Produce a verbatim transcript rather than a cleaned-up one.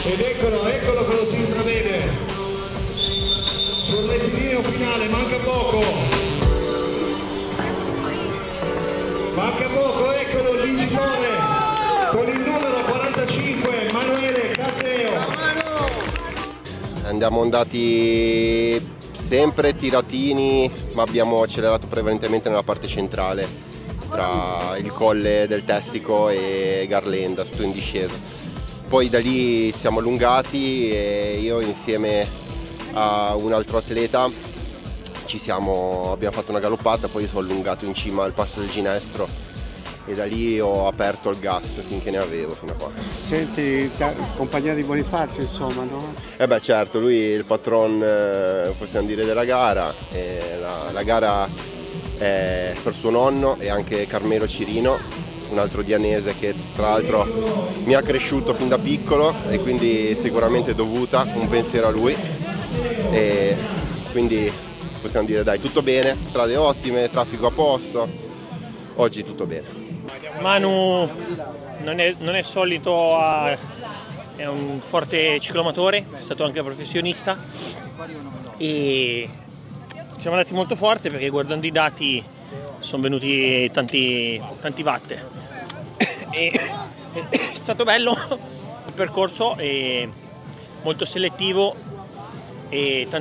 Ed eccolo, eccolo che lo si intravede. Sul rettilineo finale, manca poco. Manca poco, eccolo il vincitore con il numero quarantacinque, Emanuele Catteo. Andiamo andati sempre tiratini, ma abbiamo accelerato prevalentemente nella parte centrale, tra il colle del Tessico e Garlenda, tutto in discesa. Poi da lì siamo allungati e io insieme a un altro atleta ci siamo, abbiamo fatto una galoppata, poi sono allungato in cima al passo del Ginestro e da lì ho aperto il gas finché ne avevo fino a qua. Senti, compagnia di Bonifazio insomma, no? Eh beh certo, lui è il patron, eh, possiamo dire, della gara, e la, la gara è per suo nonno e anche Carmelo Cirino, un altro dianese che tra l'altro mi ha cresciuto fin da piccolo e quindi sicuramente dovuta, un pensiero a lui, e quindi possiamo dire dai, tutto bene, strade ottime, traffico a posto, oggi tutto bene. Manu non è, non è solito, a, è un forte ciclomatore, è stato anche professionista e siamo andati molto forte perché guardando i dati sono venuti tanti, tanti watt e è stato bello il percorso, è molto selettivo e